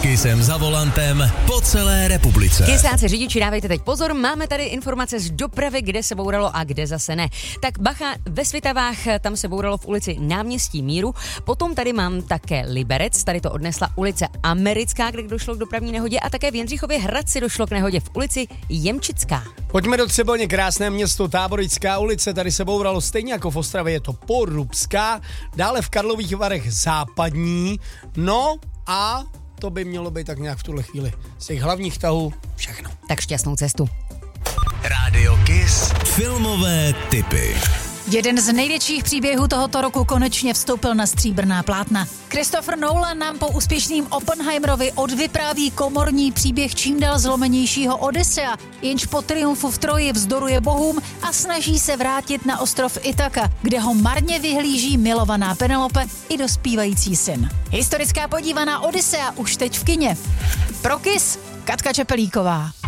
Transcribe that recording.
Kissem za volantem po celé republice. Kissáci řidiči, dávejte teď pozor, máme tady informace z dopravy, kde se bouralo a kde zase ne. Tak bacha, ve Svitavách, tam se bouralo v ulici Náměstí Míru, potom tady mám také Liberec, tady to odnesla ulice Americká, kde došlo k dopravní nehodě, a také v Jindřichově Hradci došlo k nehodě v ulici Jemčická. Pojďme do Třeboně, krásné město, Táborická ulice, tady se bouralo stejně jako v Ostravě, je to Porubská, dále v Karlových Varech Západní, no a to by mělo být tak nějak v tuhle chvíli z těch hlavních tahů všechno. Tak šťastnou cestu. Rádio Kiss filmové tipy. Jeden z největších příběhů tohoto roku konečně vstoupil na stříbrná plátna. Christopher Nolan nám po úspěšným Oppenheimerovi odvypráví komorní příběh čím dál zlomenějšího Odysea, jenž po triumfu v Troji vzdoruje bohům a snaží se vrátit na ostrov Ithaka, kde ho marně vyhlíží milovaná Penelope i dospívající syn. Historická podívaná Odysea už teď v kině. Pro Kiss Katka Čepelíková.